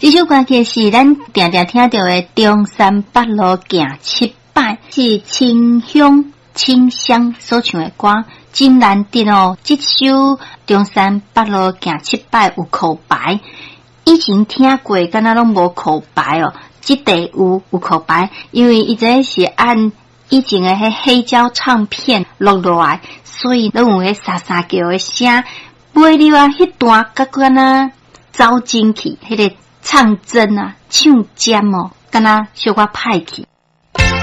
这首歌曲是咱常常听到的中山北路行七摆，是清香所唱的歌。真难得哦，这首中山北路行七摆有口白，以前听过，敢若拢无口白哦。这地有口白，因为伊这是按以前的迄黑胶唱片录落来，所以拢有迄沙沙叫的声。尾了啊，迄段甲敢若走进去，迄个唱针啊，唱尖哦，敢若小可歹去。